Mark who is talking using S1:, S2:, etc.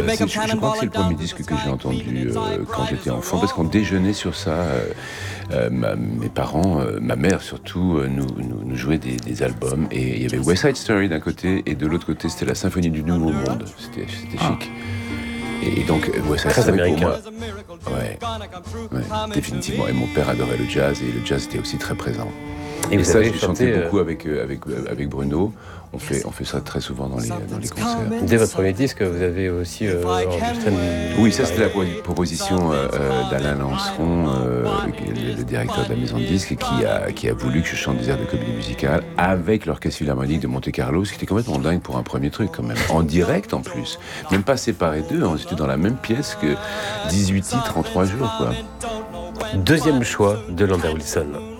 S1: Je crois que c'est le premier disque que j'ai entendu quand j'étais enfant, parce qu'on déjeunait sur ça. Mes parents, ma mère surtout, nous jouaient des albums. Et il y avait West Side Story d'un côté, et de l'autre côté, c'était la Symphonie du Nouveau Monde. C'était chic. Et donc, West Side Story pour moi... Ouais, définitivement. Et mon père adorait le jazz, et le jazz était aussi très présent. Et ça, j'ai chanté beaucoup avec Bruno. On fait ça très souvent dans les concerts.
S2: Dès votre premier disque, vous avez aussi enregistré
S1: Oui, ça c'était la proposition d'Alain Lanceron, le directeur de la maison de disques, qui a voulu que je chante des airs de comédie musicale avec l'Orchestre Philharmonique de Monte-Carlo, ce qui était complètement dingue pour un premier truc quand même. En direct en plus. Même pas séparés d'eux, on était dans la même pièce que 18 titres en 3 jours, quoi.
S2: Deuxième choix de Lambert Wilson.